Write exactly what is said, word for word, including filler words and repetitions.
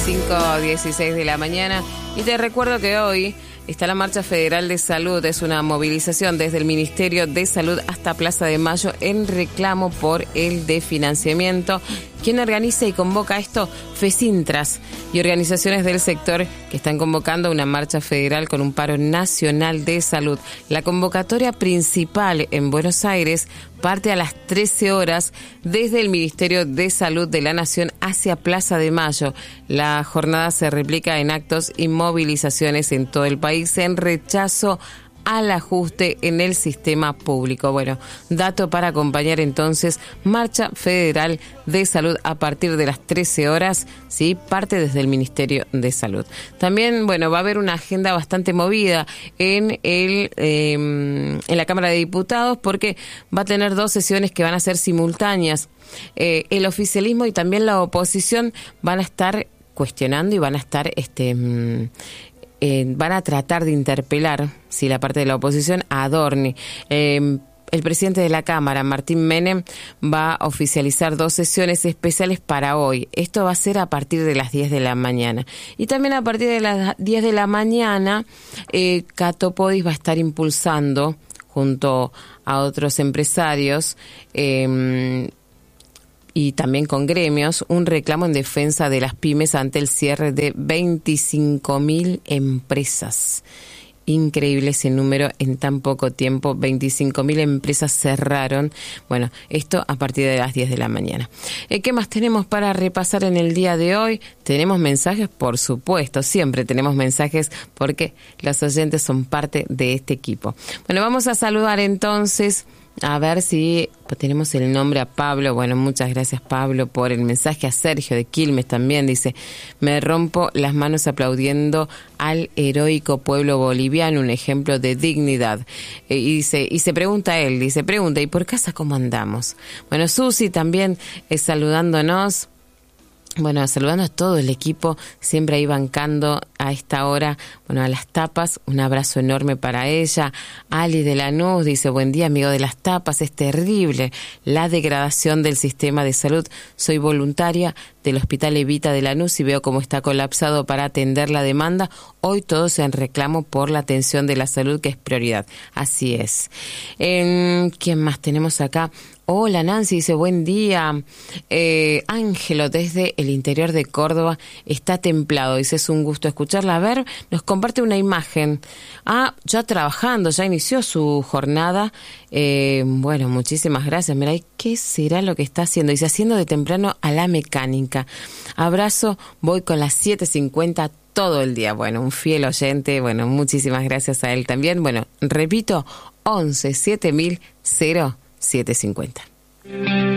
cinco dieciséis de la mañana. Y te recuerdo que hoy está la Marcha Federal de Salud. Es una movilización desde el Ministerio de Salud hasta Plaza de Mayo en reclamo por el desfinanciamiento. ¿Quién organiza y convoca esto? FESINTRAS y organizaciones del sector que están convocando una marcha federal con un paro nacional de salud. La convocatoria principal en Buenos Aires parte a las trece horas desde el Ministerio de Salud de la Nación hacia Plaza de Mayo. La jornada se replica en actos y movilizaciones en todo el país en rechazo al ajuste en el sistema público. Bueno, dato para acompañar entonces, Marcha Federal de Salud a partir de las trece horas, ¿sí? Parte desde el Ministerio de Salud. También, bueno, va a haber una agenda bastante movida en el eh, en la Cámara de Diputados porque va a tener dos sesiones que van a ser simultáneas. Eh, el oficialismo y también la oposición van a estar cuestionando y van a estar este Eh, van a tratar de interpelar, si la parte de la oposición, a Adorni. Eh, el presidente de la Cámara, Martín Menem, va a oficializar dos sesiones especiales para hoy. Esto va a ser a partir de las diez de la mañana. Y también a partir de las diez de la mañana, eh, Catopodis va a estar impulsando, junto a otros empresarios, eh, y también con gremios, un reclamo en defensa de las pymes ante el cierre de veinticinco mil empresas. Increíble ese número en tan poco tiempo, veinticinco mil empresas cerraron. Bueno, esto a partir de las diez de la mañana. Eh, ¿Qué más tenemos para repasar en el día de hoy? ¿Tenemos mensajes? Por supuesto, siempre tenemos mensajes porque los oyentes son parte de este equipo. Bueno, vamos a saludar entonces. A ver si tenemos el nombre a Pablo. Bueno, muchas gracias, Pablo, por el mensaje. A Sergio de Quilmes también dice: me rompo las manos aplaudiendo al heroico pueblo boliviano, un ejemplo de dignidad. Eh, y dice, y se pregunta él, dice, pregunta, ¿y por casa cómo andamos? Bueno, Susi también es saludándonos. Bueno, saludando a todo el equipo, siempre ahí bancando a esta hora, bueno, a las tapas, un abrazo enorme para ella. Ali de Lanús dice: buen día, amigo de las tapas, es terrible la degradación del sistema de salud. Soy voluntaria del Hospital Evita de Lanús y veo cómo está colapsado para atender la demanda. Hoy todos en reclamo por la atención de la salud, que es prioridad. Así es. Eh, ¿Quién más tenemos acá? Hola, Nancy dice: buen día. Eh, Ángelo desde el interior de Córdoba está templado. Dice: es un gusto escucharla. A ver, nos comparte una imagen. Ah, ya trabajando, ya inició su jornada. Eh, bueno, muchísimas gracias. Mira, ¿qué será lo que está haciendo? Dice: haciendo de temprano a la mecánica. Abrazo, voy con las siete cincuenta todo el día. Bueno, un fiel oyente. Bueno, muchísimas gracias a él también. Bueno, repito, once siete mil cero siete cincuenta.